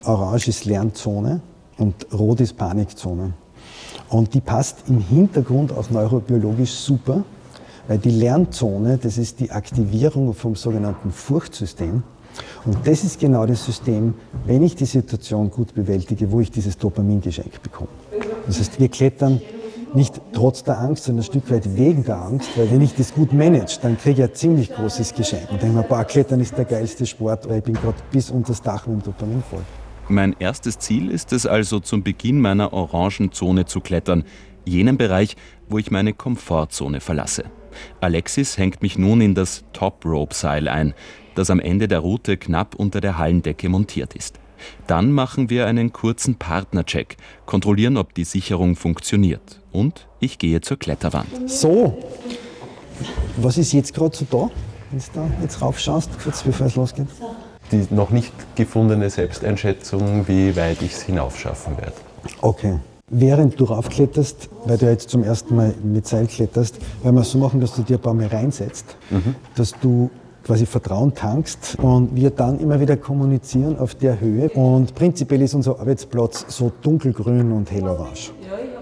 Orange ist Lernzone und Rot ist Panikzone. Und die passt im Hintergrund auch neurobiologisch super, weil die Lernzone, das ist die Aktivierung vom sogenannten Furchtsystem. Und das ist genau das System, wenn ich die Situation gut bewältige, wo ich dieses Dopamingeschenk bekomme. Das heißt, wir klettern nicht trotz der Angst, sondern ein Stück weit wegen der Angst, weil wenn ich das gut manage, dann kriege ich ein ziemlich großes Geschenk. Und denke mir, boah, Klettern ist der geilste Sport, weil ich bin gerade bis unter das Dach mit dem Dopamin voll. Mein erstes Ziel ist es also, zum Beginn meiner Orangenzone zu klettern, jenen Bereich, wo ich meine Komfortzone verlasse. Alexis hängt mich nun in das Top-Rope-Seil ein, das am Ende der Route knapp unter der Hallendecke montiert ist. Dann machen wir einen kurzen Partnercheck, kontrollieren, ob die Sicherung funktioniert. Und ich gehe zur Kletterwand. So, was ist jetzt gerade so da, wenn du da jetzt raufschaust, kurz bevor es losgeht? Die noch nicht gefundene Selbsteinschätzung, wie weit ich es hinaufschaffen werde. Okay. Während du raufkletterst, weil du jetzt zum ersten Mal mit Seil kletterst, werden wir es so machen, dass du dir ein paar Mal reinsetzt, dass du quasi Vertrauen tankst und wir dann immer wieder kommunizieren auf der Höhe. Und prinzipiell ist unser Arbeitsplatz so dunkelgrün und hellorange.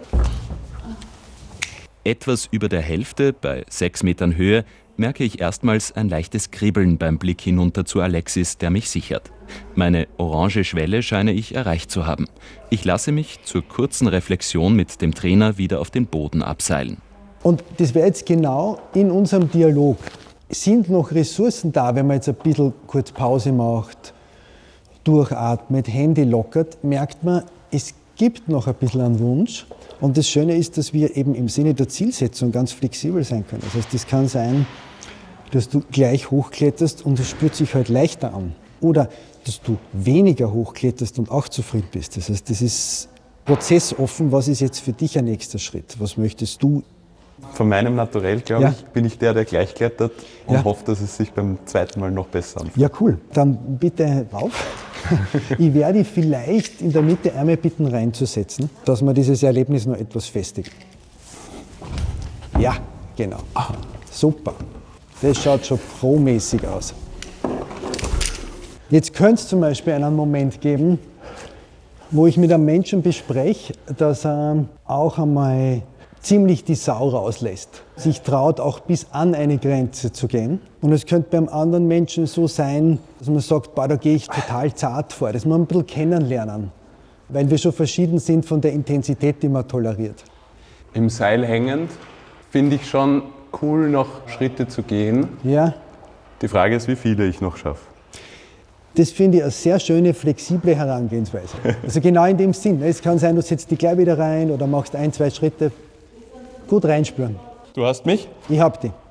Etwas über der Hälfte, bei 6 Metern Höhe, merke ich erstmals ein leichtes Kribbeln beim Blick hinunter zu Alexis, der mich sichert. Meine orange Schwelle scheine ich erreicht zu haben. Ich lasse mich zur kurzen Reflexion mit dem Trainer wieder auf den Boden abseilen. Und das wäre jetzt genau in unserem Dialog. Sind noch Ressourcen da, wenn man jetzt ein bisschen kurz Pause macht, durchatmet, Handy lockert, merkt man, es gibt noch ein bisschen einen Wunsch. Und das Schöne ist, dass wir eben im Sinne der Zielsetzung ganz flexibel sein können. Das heißt, das kann sein, dass du gleich hochkletterst und es spürt sich halt leichter an. Oder dass du weniger hochkletterst und auch zufrieden bist. Das heißt, das ist prozessoffen. Was ist jetzt für dich ein nächster Schritt? Was möchtest du? Von meinem Naturell, glaube ich, bin ich der gleich klettert und hoffe, dass es sich beim zweiten Mal noch besser anfühlt. Ja, cool. Dann bitte rauf. Ich werde vielleicht in der Mitte einmal bitten reinzusetzen, dass wir dieses Erlebnis noch etwas festigen. Ja, genau. Super. Das schaut schon pro-mäßig aus. Jetzt könnte es zum Beispiel einen Moment geben, wo ich mit einem Menschen bespreche, dass er auch einmal ziemlich die Sau rauslässt. Sich traut, auch bis an eine Grenze zu gehen. Und es könnte beim anderen Menschen so sein, dass man sagt, da gehe ich total zart vor. Das muss man ein bisschen kennenlernen, weil wir schon verschieden sind von der Intensität, die man toleriert. Im Seil hängend finde ich schon cool, noch Schritte zu gehen. Ja. Die Frage ist, wie viele ich noch schaffe. Das finde ich eine sehr schöne, flexible Herangehensweise. Also genau in dem Sinn. Es kann sein, du setzt dich gleich wieder rein oder machst 1, 2 Schritte. Gut reinspüren. Du hast mich? Ich hab die.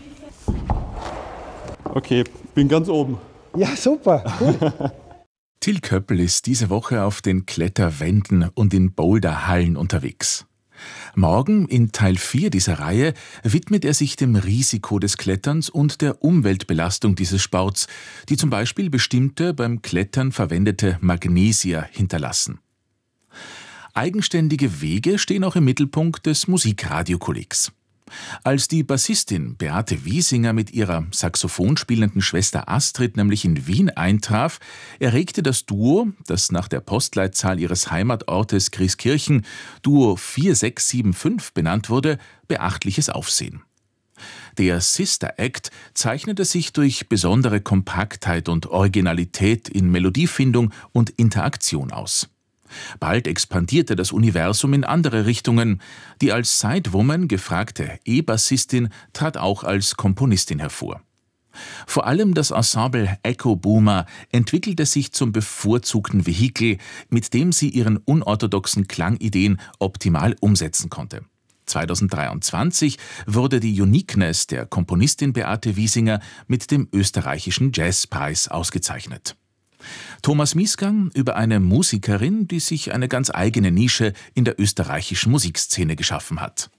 Okay, bin ganz oben. Ja, super. Gut. Till Köppel ist diese Woche auf den Kletterwänden und in Boulderhallen unterwegs. Morgen, in Teil 4 dieser Reihe, widmet er sich dem Risiko des Kletterns und der Umweltbelastung dieses Sports, die zum Beispiel bestimmte beim Klettern verwendete Magnesier hinterlassen. Eigenständige Wege stehen auch im Mittelpunkt des Musikradiokollegs. Als die Bassistin Beate Wiesinger mit ihrer Saxophon spielenden Schwester Astrid nämlich in Wien eintraf, erregte das Duo, das nach der Postleitzahl ihres Heimatortes Grieskirchen Duo 4675 benannt wurde, beachtliches Aufsehen. Der Sister Act zeichnete sich durch besondere Kompaktheit und Originalität in Melodiefindung und Interaktion aus. Bald expandierte das Universum in andere Richtungen. Die als Sidewoman gefragte E-Bassistin trat auch als Komponistin hervor. Vor allem das Ensemble Echo Boomer entwickelte sich zum bevorzugten Vehikel, mit dem sie ihren unorthodoxen Klangideen optimal umsetzen konnte. 2023 wurde die Uniqueness der Komponistin Beate Wiesinger mit dem österreichischen Jazzpreis ausgezeichnet. Thomas Miesgang über eine Musikerin, die sich eine ganz eigene Nische in der österreichischen Musikszene geschaffen hat.